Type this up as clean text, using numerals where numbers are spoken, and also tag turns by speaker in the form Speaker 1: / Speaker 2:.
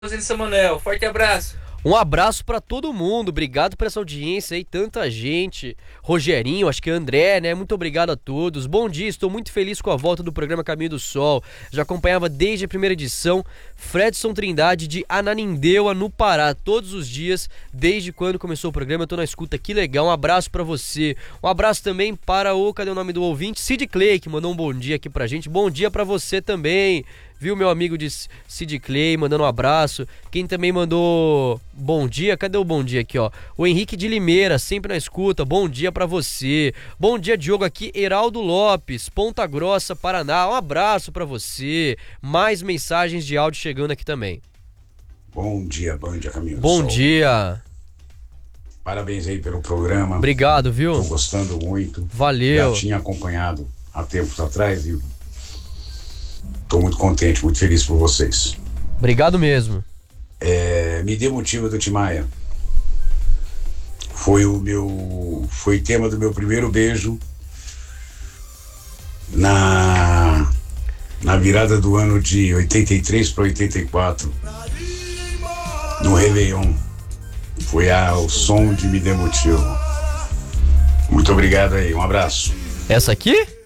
Speaker 1: Fazendo Samuel, forte abraço.
Speaker 2: Um abraço pra todo mundo, obrigado por essa audiência aí, tanta gente. Rogerinho, acho que é André, né? Muito obrigado a todos. Bom dia, estou muito feliz com a volta do programa Caminho do Sol. Já acompanhava desde a primeira edição. Fredson Trindade de Ananindeua, no Pará, todos os dias, desde quando começou o programa. Eu tô na escuta, que legal. Um abraço pra você. Um abraço também para cadê o nome do ouvinte? Sid Clay, que mandou um bom dia aqui pra gente. Bom dia pra você também. Viu, meu amigo de Sid Clay, mandando um abraço. Quem também mandou bom dia, cadê o bom dia aqui, ó? O Henrique de Limeira, sempre na escuta, bom dia pra você. Bom dia, Diogo, aqui, Heraldo Lopes, Ponta Grossa, Paraná, um abraço pra você. Mais mensagens de áudio chegando aqui também.
Speaker 3: Bom dia, Caminho do
Speaker 2: Bom
Speaker 3: Sol.
Speaker 2: dia.
Speaker 3: Parabéns aí pelo programa.
Speaker 2: Obrigado, viu?
Speaker 3: Tô gostando muito.
Speaker 2: Valeu.
Speaker 3: Já tinha acompanhado há tempos atrás e tô muito contente, muito feliz por vocês.
Speaker 2: Obrigado mesmo.
Speaker 3: Me Dê Motivo do Tim Maia. Foi tema do meu primeiro beijo na virada do ano de 83 para 84, no Réveillon. Foi o som de Me Dê Motivo. Muito obrigado aí, um abraço.
Speaker 2: Essa aqui?